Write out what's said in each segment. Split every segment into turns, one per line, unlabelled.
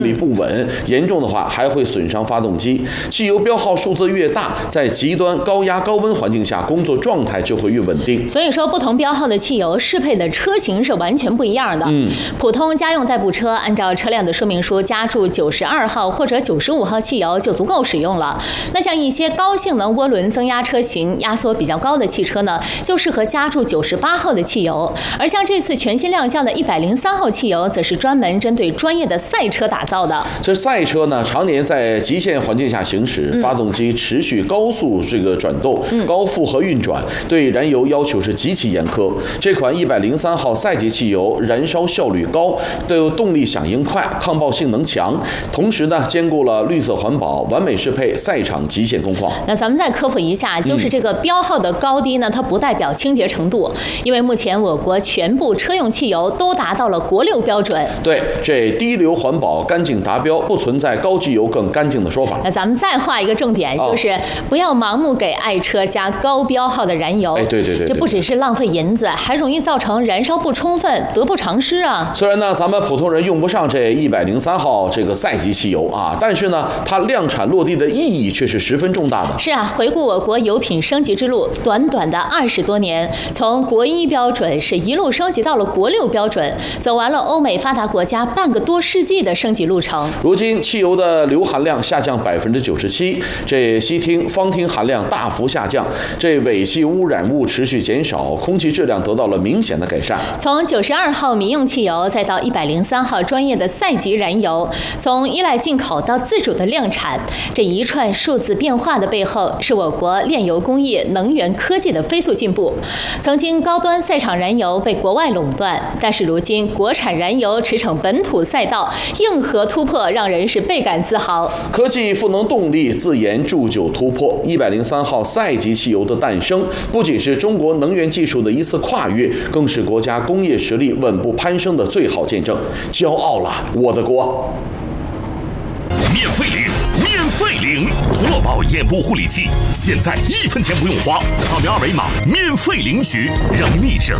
力不稳，严重的话还会损伤发动机。汽油标号数字越大，在极端高压高温环境下，工作状态就会越稳定。
所以说，不同标号的汽油适配的车型是完全不一样的。普通家用代步车按照车辆的说明书加注92号或者95号汽油就足够使用了。那像一些高性能涡轮增压车型、压缩比较高的汽车呢，就适合加注98号的汽油。而像这次全新亮相的103号汽油，则是专门针对专业的赛车打造的。
这赛车呢，常年在极限环境下行驶，发动机持续高速转动，高负荷运转，对燃油要求是极其严苛。这款103号赛级汽油燃烧效率高，动力响应快，抗爆性能强，同时呢兼顾了绿色环保，完美适配赛场极限工况。
那咱们再科普一下，就是这个标号的高低呢，它不代表清洁程度，因为目前我国全部车用汽油都达到了国6标准。
对，这低硫环保干净达标，不存在高机油更干净的说法。
那咱们再画一个重点，就是不要盲目给爱车加高标号的燃油。
对，
这不只是浪费银子，还容易造成燃烧不充分，得不偿失啊。
虽然呢，咱们普通人用不上这103号这个赛级汽油啊，但是呢，它量产落地的意义却是十分重大的。
是啊，回顾我国油品升级之路，短短的20多年，从国1标准是一路升级到了国6标准，走完了欧美发达国家半个多世纪的升级路程。
如今汽油的硫含量下降97%，这烯烃、芳烃含量大幅下降，这尾气污染物持续减少，空气质量得到了明显的改善。
从92号民用汽油，再到103号专业的赛级燃油，从依赖进口到自主的量产，这一串数字变化的背后，是我国炼油工业、能源科技的飞速进步。曾经高端赛场燃油被国外垄断，但是如今国产燃油驰骋本土赛道，硬核突破让人是倍感自豪。
科技赋能动力，自研铸就突破。103号赛级汽油的诞生，不仅是中国能源技术的一次跨越，更是国家工业实力稳步攀升的最好见证。骄傲了，我的国！
免费领涂乐宝眼部护理器，现在1分钱不用花，扫描2维码免费领取，让你省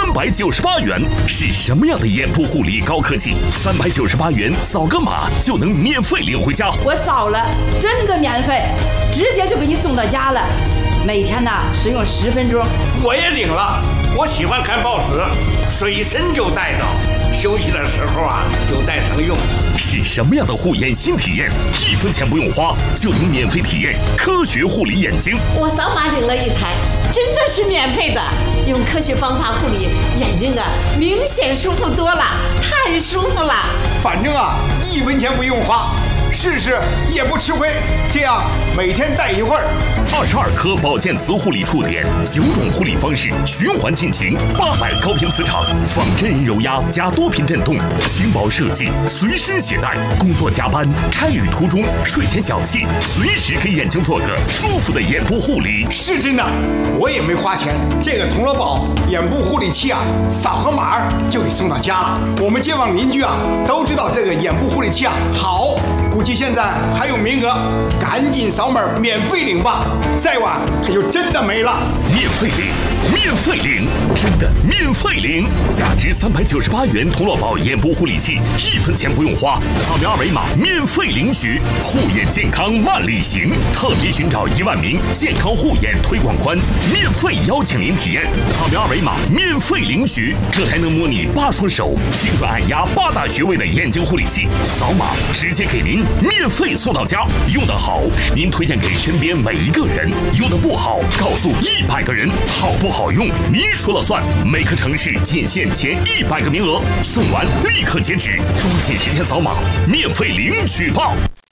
398元。是什么样的眼部护理高科技？398元扫个码就能免费领回家。
我扫了，真的免费，直接就给你送到家了。每天呢使用10分钟。
我也领了，我喜欢看报纸，随身就带着，休息的时候啊就带上用。
是什么样的护眼新体验？1分钱不用花就能免费体验科学护理眼睛。
我扫码领了一台，真的是免费的，用科学方法护理眼睛啊，明显舒服多了，太舒服了。
反正啊1分钱不用花，试试也不吃亏，这样每天戴一会儿。
22颗保健磁护理触点，9种护理方式循环进行，800高频磁场，仿真人揉压加多频震动，轻薄设计，随身携带。工作加班、差旅途中、睡前小憩，随时给眼睛做个舒服的眼部护理。
是真的，我也没花钱。这个铜锣宝眼部护理器啊，扫个码就给送到家了。我们街坊邻居啊都知道这个眼部护理器啊好，估计现在还有名额，赶紧扫码免费领吧，再晚可就真的没了。
免费领，真的免费领！价值398元铜锣宝眼部护理器，1分钱不用花，扫描2维码免费领取。护眼健康万里行，特别寻找1万名健康护眼推广官，免费邀请您体验。扫描2维码免费领取，这还能模拟8双手精准按压8大穴位的眼睛护理器，扫码直接给您免费送到家。用得好，您推荐给身边每一个人；用得不好，告诉100个人。好不好用，您说了算。每个城市仅限前100个名额，送完立刻截止，抓紧时间扫码，免费领取吧。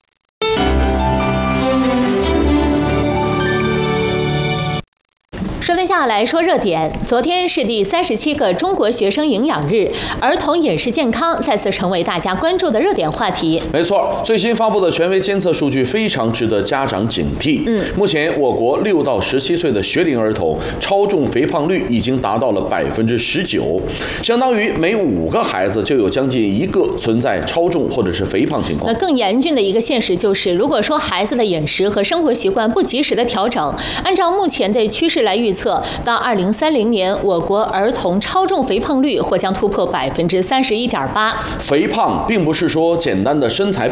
说分下来说热点，昨天是第37个中国学生营养日，儿童饮食健康再次成为大家关注的热点话题。
没错，最新发布的权威监测数据非常值得家长警惕。目前我国6到17岁的学龄儿童超重肥胖率已经达到了19%，相当于每5个孩子就有将近1个存在超重或者是肥胖情况。
那更严峻的一个现实就是，如果说孩子的饮食和生活习惯不及时的调整，按照目前的趋势来预测，到2030年，我国儿童超重肥胖率或将突破31.8%。
肥胖并不是说简单的身材